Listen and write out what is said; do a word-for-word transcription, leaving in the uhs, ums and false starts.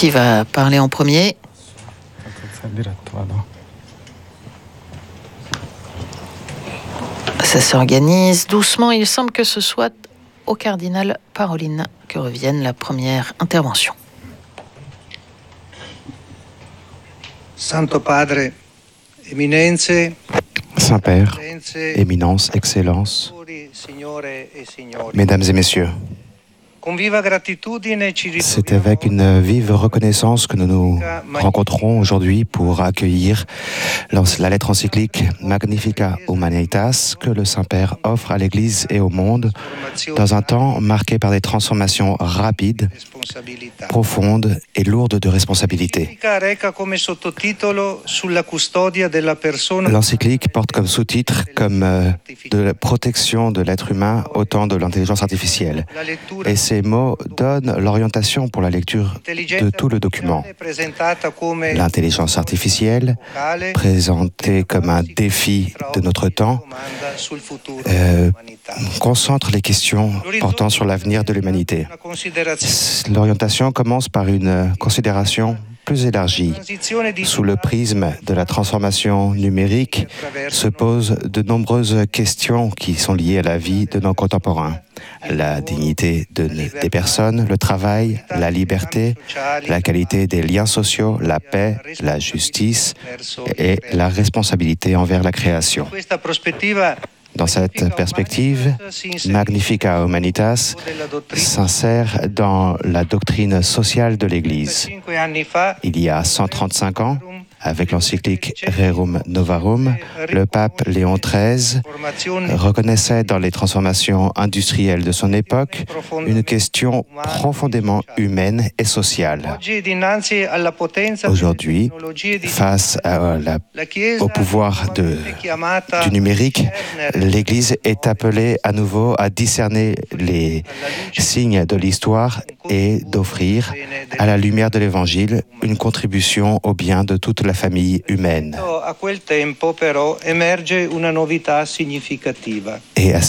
Qui va parler en premier? Ça s'organise doucement. Il semble que ce soit au cardinal Parolin que revienne la première intervention. Santo Padre, Eminenze, Saint-Père, Éminence, Excellence, Mesdames et Messieurs, c'est avec une vive reconnaissance que nous nous rencontrons aujourd'hui pour accueillir la lettre encyclique Magnificat Humanitas que le Saint-Père offre à l'Église et au monde dans un temps marqué par des transformations rapides, profondes et lourdes de responsabilité. L'encyclique porte comme sous-titre comme euh, de la protection de l'être humain au temps de l'intelligence artificielle. Et ces mots donnent l'orientation pour la lecture de tout le document. L'intelligence artificielle, présentée comme un défi de notre temps, euh, concentre les questions portant sur l'avenir de l'humanité. L'orientation commence par une considération plus élargie. Sous le prisme de la transformation numérique se posent de nombreuses questions qui sont liées à la vie de nos contemporains. La dignité de, des personnes, le travail, la liberté, la qualité des liens sociaux, la paix, la justice et la responsabilité envers la création. Dans cette perspective, Magnificat Humanitas s'insère dans la doctrine sociale de l'Église. Il y a cent trente-cinq ans, avec l'encyclique Rerum Novarum, le pape Léon treize reconnaissait dans les transformations industrielles de son époque une question profondément humaine et sociale. Aujourd'hui, face à la, au pouvoir de, du numérique, l'Église est appelée à nouveau à discerner les signes de l'histoire et d'offrir, à la lumière de l'Évangile, une contribution au bien de toute la famille humaine. Et à